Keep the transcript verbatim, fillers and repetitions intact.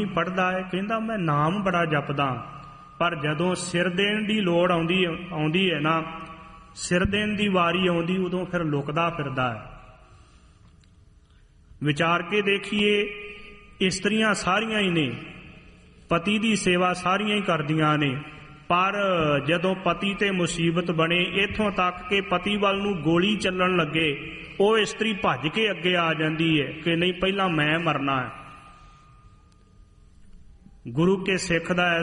ਪੜ੍ਹਦਾ ਹੈ? ਕਹਿੰਦਾ ਮੈਂ ਨਾਮ ਬੜਾ ਜਪਦਾ, ਪਰ ਜਦੋਂ ਸਿਰ ਦੇਣ ਦੀ ਲੋੜ ਆਉਂਦੀ ਆਉਂਦੀ ਹੈ ਨਾ, ਸਿਰ ਦੇਣ ਦੀ ਵਾਰੀ ਆਉਂਦੀ, ਉਦੋਂ ਫਿਰ ਲੁਕਦਾ ਫਿਰਦਾ ਹੈ। ਵਿਚਾਰ ਕੇ ਦੇਖੀਏ, ਇਸਤਰੀਆਂ ਸਾਰੀਆਂ ਹੀ ਨੇ, ਪਤੀ ਦੀ ਸੇਵਾ ਸਾਰੀਆਂ ਹੀ ਕਰਦੀਆਂ ਨੇ, ਪਰ ਜਦੋਂ ਪਤੀ ਤੇ ਮੁਸੀਬਤ ਬਣੇ, ਇੱਥੋਂ ਤੱਕ ਕਿ ਪਤੀ ਵੱਲ ਨੂੰ ਗੋਲੀ ਚੱਲਣ ਲੱਗੇ, ਉਹ ਇਸਤਰੀ ਭੱਜ ਕੇ ਅੱਗੇ ਆ ਜਾਂਦੀ ਹੈ ਕਿ ਨਹੀਂ, ਪਹਿਲਾਂ ਮੈਂ ਮਰਨਾ ਹੈ। ਗੁਰੂ ਕੇ ਸਿੱਖ ਦਾ